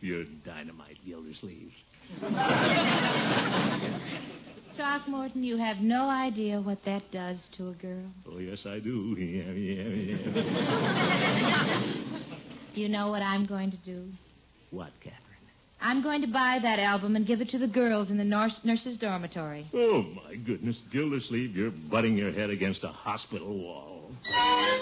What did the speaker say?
You're dynamite, Gildersleeve. Throckmorton, you have no idea what that does to a girl. Oh, yes, I do. Yeah. Do you know what I'm going to do? What, Catherine? I'm going to buy that album and give it to the girls in the nurse's dormitory. Oh, my goodness, Gildersleeve, you're butting your head against a hospital wall.